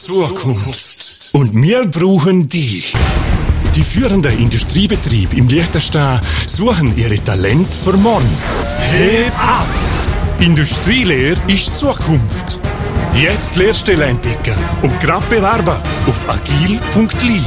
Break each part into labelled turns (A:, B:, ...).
A: Zukunft. Und wir brauchen dich. Die führenden Industriebetriebe im Liechtenstein suchen ihre Talente für morgen. Heb ab! Industrielehre ist Zukunft. Jetzt Lehrstelle entdecken und grad bewerben auf agil.li.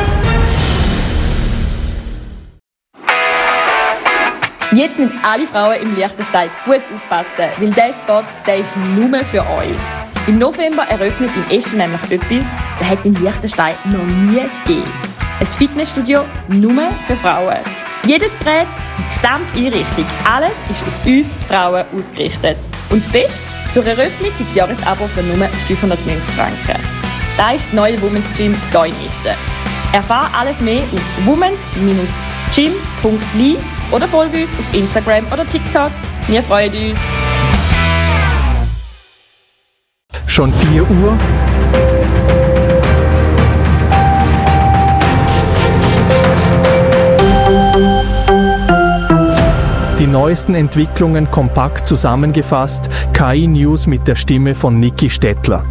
B: Jetzt müssen alle Frauen im Liechtenstein gut aufpassen, weil dieser Spot, der ist nur für euch. Im November eröffnet in Eschen nämlich etwas, das hat es in Liechtenstein noch nie gegeben. Ein Fitnessstudio nur für Frauen. Jedes Gerät, die gesamte Einrichtung, alles ist auf uns Frauen ausgerichtet. Und das Beste, zur Eröffnung gibt es Jahresabo für nur 590 Franken. Das ist das neue Women's Gym hier in Eschen. Erfahre alles mehr auf womens-gym.li oder folge uns auf Instagram oder TikTok. Wir freuen uns.
C: Schon 4 Uhr? Die neuesten Entwicklungen kompakt zusammengefasst, KI-News mit der Stimme von Niki Stettler.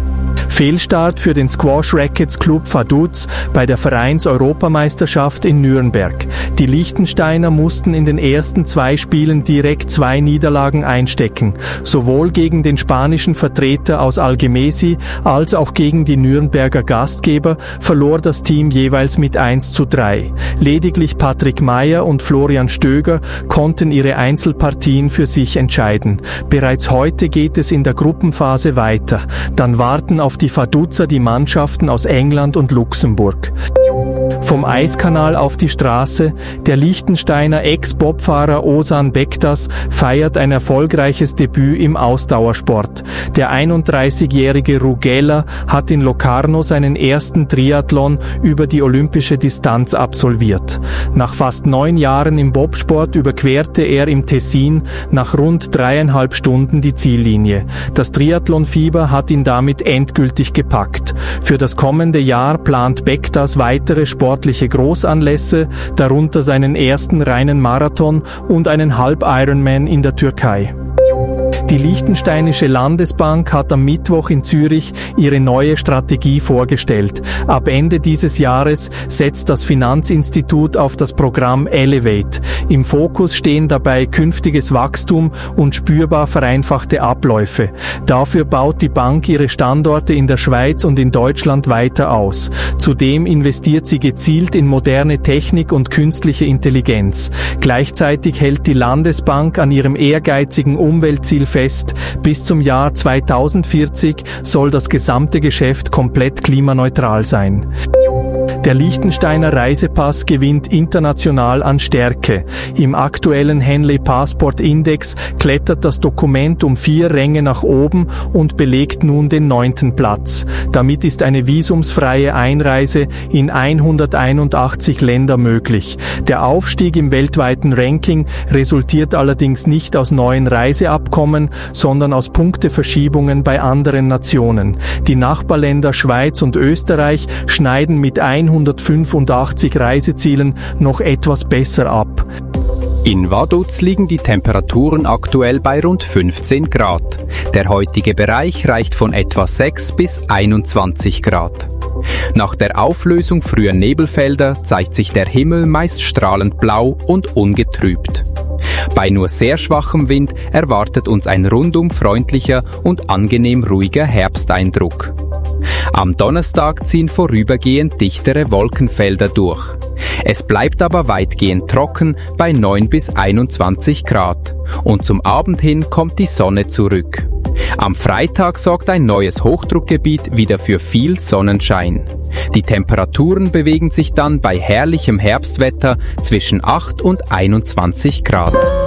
C: Fehlstart für den Squash Rackets Club Vaduz bei der Vereins-Europameisterschaft in Nürnberg. Die Liechtensteiner mussten in den ersten 2 Spielen direkt 2 Niederlagen einstecken. Sowohl gegen den spanischen Vertreter aus Algemesi als auch gegen die Nürnberger Gastgeber verlor das Team jeweils mit 1:3. Lediglich Patrick Meyer und Florian Stöger konnten ihre Einzelpartien für sich entscheiden. Bereits heute geht es in der Gruppenphase weiter. Dann warten auf die Vaduzer die Mannschaften aus England und Luxemburg. Vom Eiskanal auf die Straße, der Liechtensteiner Ex-Bobfahrer Ozan Bektas feiert ein erfolgreiches Debüt im Ausdauersport. Der 31-jährige Rugela hat in Locarno seinen ersten Triathlon über die olympische Distanz absolviert. Nach fast 9 Jahren im Bobsport überquerte er im Tessin nach rund 3,5 Stunden die Ziellinie. Das Triathlonfieber hat ihn damit endgültig gepackt. Für das kommende Jahr plant Bektas weitere sportliche Großanlässe, darunter seinen ersten reinen Marathon und einen Halb-Ironman in der Türkei. Die Liechtensteinische Landesbank hat am Mittwoch in Zürich ihre neue Strategie vorgestellt. Ab Ende dieses Jahres setzt das Finanzinstitut auf das Programm Elevate. Im Fokus stehen dabei künftiges Wachstum und spürbar vereinfachte Abläufe. Dafür baut die Bank ihre Standorte in der Schweiz und in Deutschland weiter aus. Zudem investiert sie gezielt in moderne Technik und künstliche Intelligenz. Gleichzeitig hält die Landesbank an ihrem ehrgeizigen Umweltziel fest, bis zum Jahr 2040 soll das gesamte Geschäft komplett klimaneutral sein. Der Liechtensteiner Reisepass gewinnt international an Stärke. Im aktuellen Henley Passport Index klettert das Dokument um 4 Ränge nach oben und belegt nun den 9. Platz. Damit ist eine visumsfreie Einreise in 181 Länder möglich. Der Aufstieg im weltweiten Ranking resultiert allerdings nicht aus neuen Reiseabkommen, sondern aus Punkteverschiebungen bei anderen Nationen. Die Nachbarländer Schweiz und Österreich schneiden mit 185 Reisezielen noch etwas besser ab.
D: In Vaduz liegen die Temperaturen aktuell bei rund 15 Grad. Der heutige Bereich reicht von etwa 6 bis 21 Grad. Nach der Auflösung früher Nebelfelder zeigt sich der Himmel meist strahlend blau und ungetrübt. Bei nur sehr schwachem Wind erwartet uns ein rundum freundlicher und angenehm ruhiger Herbsteindruck. Am Donnerstag ziehen vorübergehend dichtere Wolkenfelder durch. Es bleibt aber weitgehend trocken bei 9 bis 21 Grad. Und zum Abend hin kommt die Sonne zurück. Am Freitag sorgt ein neues Hochdruckgebiet wieder für viel Sonnenschein. Die Temperaturen bewegen sich dann bei herrlichem Herbstwetter zwischen 8 und 21 Grad.